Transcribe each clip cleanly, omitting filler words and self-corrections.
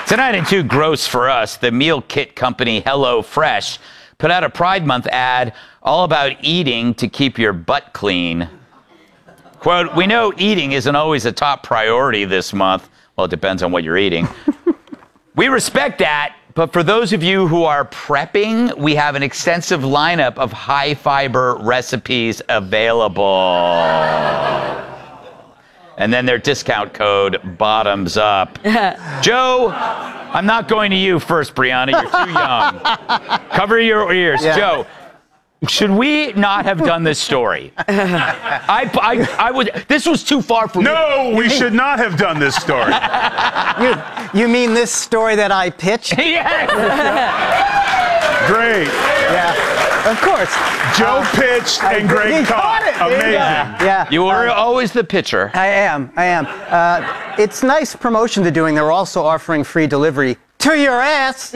Tonight in Too Gross for Us, the meal kit company HelloFresh put out a Pride Month ad all about eating to keep your butt clean. Quote, "We know eating isn't always a top priority this month." Well, it depends on what you're eating. "We respect that, but for those of you who are prepping, we have an extensive lineup of high-fiber recipes available." And then their discount code, bottoms up. Joe, I'm not going to you first, Brianna. You're too young. Cover your ears. Yeah. Joe, should we not have done this story? I would. This was too far for me. No, we should not have done this story. You mean this story that I pitched? Yes. Great. Yeah, of course. Joe pitched and Greg caught. Amazing. Yeah. You were always the pitcher. I am. It's nice promotion they're doing. They're also offering free delivery to your ass.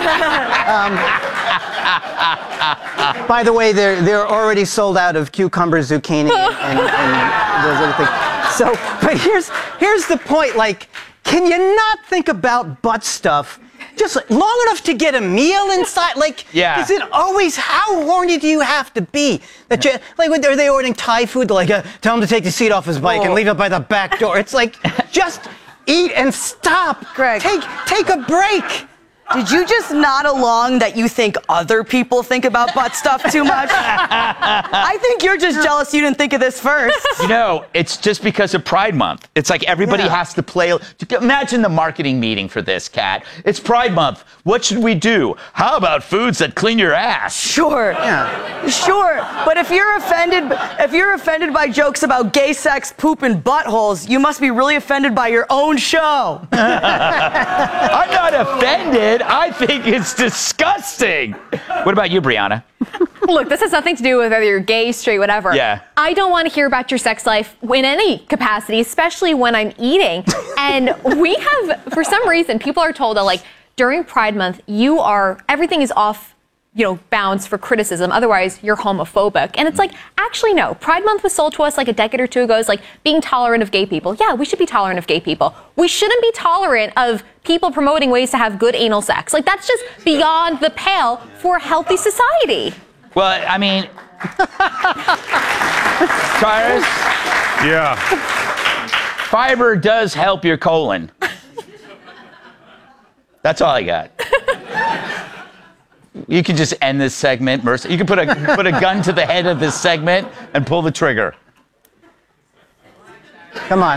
By the way, they're already sold out of cucumber, zucchini, and those other things. So, but here's the point. Like, can you not think about butt stuff just long enough to get a meal inside? Like, yeah. Is it always, how horny do you have to be? That you, like, when are they ordering Thai food? Like, tell him to take the seat off his bike and leave it by the back door. It's like, just eat and stop. Greg. Take a break. Did you just nod along that you think other people think about butt stuff too much? I think you're just jealous you didn't think of this first. You know, it's just because of Pride Month. It's like everybody has to play. Imagine the marketing meeting for this, Kat. It's Pride Month. What should we do? How about foods that clean your ass? Sure. Yeah. Sure. But if you're offended by jokes about gay sex, poop, and buttholes, you must be really offended by your own show. I'm not offended. I think it's disgusting. What about you, Brianna? Look, this has nothing to do with whether you're gay, straight, whatever. Yeah. I don't want to hear about your sex life in any capacity, especially when I'm eating. And we have, for some reason, people are told that, like, during Pride Month, everything is off, bounds for criticism. Otherwise, you're homophobic. And it's like, actually, no. Pride Month was sold to us like a decade or two ago as like being tolerant of gay people. Yeah, we should be tolerant of gay people. We shouldn't be tolerant of people promoting ways to have good anal sex. Like, that's just beyond the pale for a healthy society. Well, I mean, Cyrus? Yeah. Fiber does help your colon. That's all I got. You can just end this segment, Mercy. You can put a gun to the head of this segment and pull the trigger. Come on.